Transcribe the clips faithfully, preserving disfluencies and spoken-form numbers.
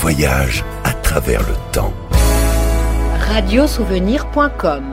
voyage à travers le temps. radiosouvenir point com.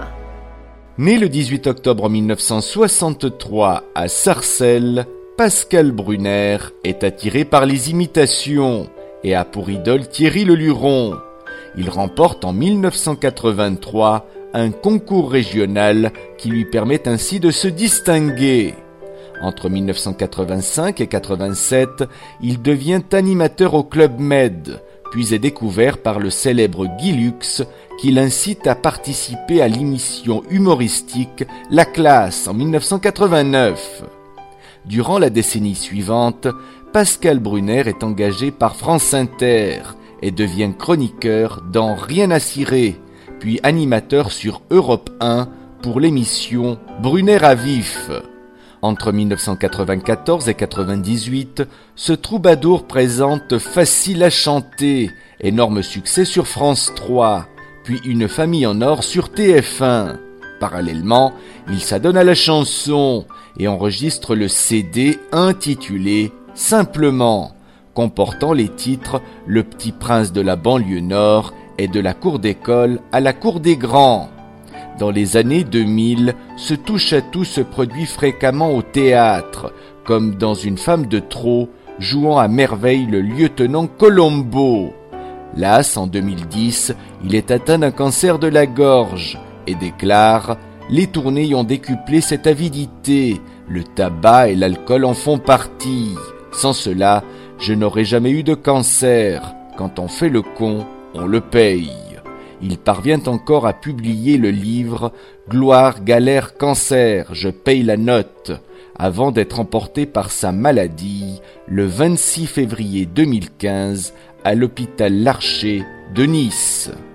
Né le dix-huit octobre mille neuf cent soixante-trois à Sarcelles, Pascal Brunner est attiré par les imitations et a pour idole Thierry Le Luron. Il remporte en mille neuf cent quatre-vingt-trois un concours régional qui lui permet ainsi de se distinguer. Entre mille neuf cent quatre-vingt-cinq et quatre-vingt-sept, il devient animateur au Club Med, puis est découvert par le célèbre Guy Lux, qui l'incite à participer à l'émission humoristique La Classe en mille neuf cent quatre-vingt-neuf. Durant la décennie suivante, Pascal Brunner est engagé par France Inter et devient chroniqueur dans Rien à cirer, puis animateur sur Europe un pour l'émission Brunner à vif. Entre mille neuf cent quatre-vingt-quatorze et quatre-vingt-dix-huit, ce troubadour présente Facile à chanter, énorme succès sur France trois, puis Une famille en or sur T F un. Parallèlement, il s'adonne à la chanson et enregistre le C D intitulé Simplement, comportant les titres Le Petit Prince de la banlieue nord et De la cour d'école à la cour des grands. Dans les années deux mille, ce touche-à-tout se produit fréquemment au théâtre, comme dans Une femme de trop, jouant à merveille le lieutenant Colombo. Las, en deux mille dix, il est atteint d'un cancer de la gorge et déclare « Les tournées ont décuplé cette avidité, le tabac et l'alcool en font partie. Sans cela, je n'aurais jamais eu de cancer. Quand on fait le con, on le paye. » Il parvient encore à publier le livre « Gloire, galère, cancer, je paye la note » avant d'être emporté par sa maladie le vingt-six février deux mille quinze à l'hôpital Larcher de Nice.